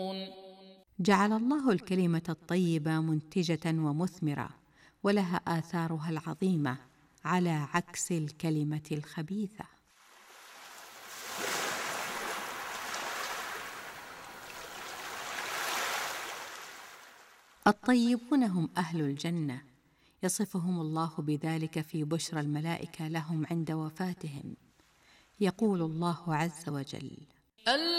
جعل الله الكلمة الطيبة منتجة ومثمرة، ولها آثارها العظيمة على عكس الكلمة الخبيثة. الطيبون هم أهل الجنة، يصفهم الله بذلك في بشرى الملائكة لهم عند وفاتهم. يقول الله عز وجل: